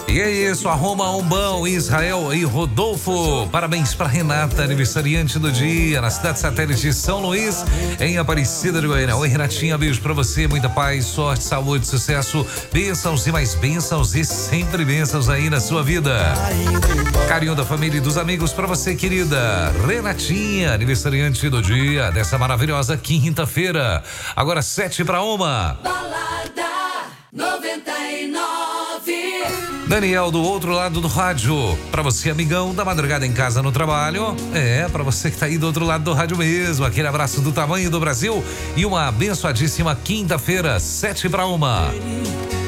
E é isso, arruma um bom, Israel e Rodolfo. Parabéns para Renata, aniversariante do dia, na cidade satélite de São Luís, em Aparecida de Goiânia. Oi, Renatinha, beijo para você, muita paz, sorte, saúde, sucesso, bênçãos e mais bênçãos e sempre bênçãos aí na sua vida. Carinho da família e dos amigos para você, querida Renatinha, aniversariante do dia, dessa maravilhosa quinta-feira. Agora 7:01. Balada 99. Daniel, do outro lado do rádio, pra você, amigão da madrugada em casa, no trabalho, pra você que tá aí do outro lado do rádio mesmo, aquele abraço do tamanho do Brasil e uma abençoadíssima quinta-feira, 7:01.